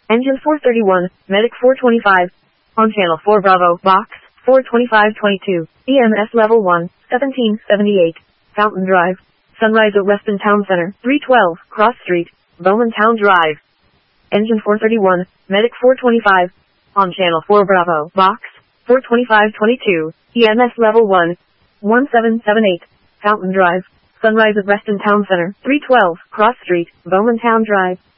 Engine 431, Medic 425. On Channel 4 Bravo, Box 42522. EMS Level 1, 1778. Fountain Drive. Sunrise at Reston Town Center, 312, Cross Street, Bowman Town Drive. Engine 431, Medic 425. On Channel 4 Bravo, Box 42522. EMS Level 1, 1778. Fountain Drive. Sunrise at Reston Town Center, 312, Cross Street, Bowman Town Drive.